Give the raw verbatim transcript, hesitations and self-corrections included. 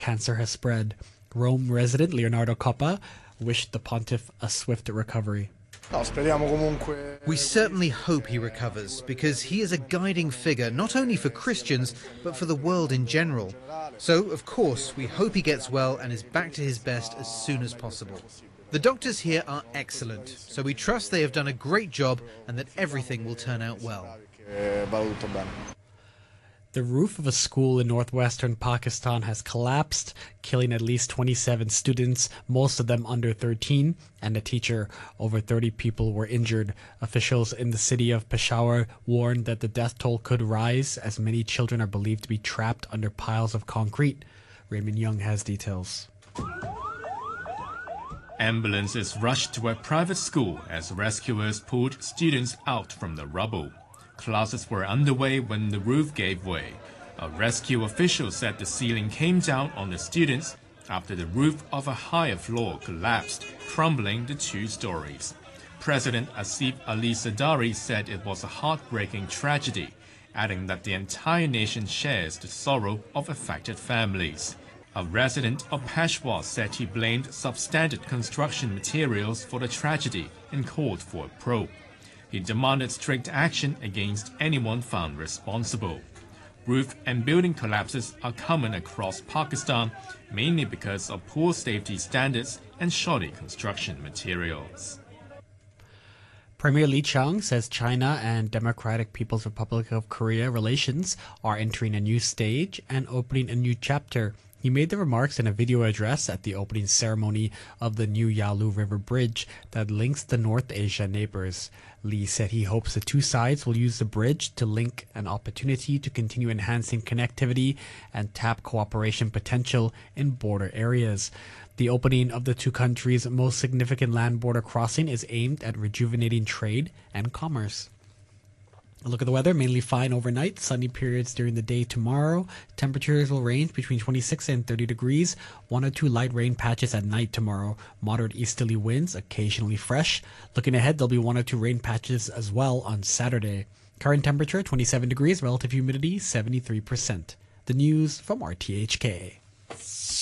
cancer has spread. Rome resident Leonardo Coppa wished the pontiff a swift recovery. We certainly hope he recovers, because he is a guiding figure not only for Christians, but for the world in general. So, of course, we hope he gets well and is back to his best as soon as possible. The doctors here are excellent, so we trust they have done a great job and that everything will turn out well. The roof of a school in northwestern Pakistan has collapsed, killing at least twenty-seven students, most of them under thirteen, and a teacher. Over thirty people were injured. Officials in the city of Peshawar warned that the death toll could rise, as many children are believed to be trapped under piles of concrete. Raymond Young has details. Ambulances rushed to a private school as rescuers pulled students out from the rubble. Classes were underway when the roof gave way. A rescue official said the ceiling came down on the students after the roof of a higher floor collapsed, crumbling the two stories. President Asif Ali Zardari said it was a heartbreaking tragedy, adding that the entire nation shares the sorrow of affected families. A resident of Peshawar said he blamed substandard construction materials for the tragedy and called for a probe. He demanded strict action against anyone found responsible. Roof and building collapses are common across Pakistan, mainly because of poor safety standards and shoddy construction materials. Premier Li Qiang says China and Democratic People's Republic of Korea relations are entering a new stage and opening a new chapter. He made the remarks in a video address at the opening ceremony of the new Yalu River Bridge that links the North Asia neighbors. Li said he hopes the two sides will use the bridge to link an opportunity to continue enhancing connectivity and tap cooperation potential in border areas. The opening of the two countries' most significant land border crossing is aimed at rejuvenating trade and commerce. A look at the weather, mainly fine overnight, sunny periods during the day tomorrow. Temperatures will range between twenty-six and thirty degrees. One or two light rain patches at night tomorrow. Moderate easterly winds, occasionally fresh. Looking ahead, there'll be one or two rain patches as well on Saturday. Current temperature, twenty-seven degrees, relative humidity, seventy-three percent. The news from R T H K.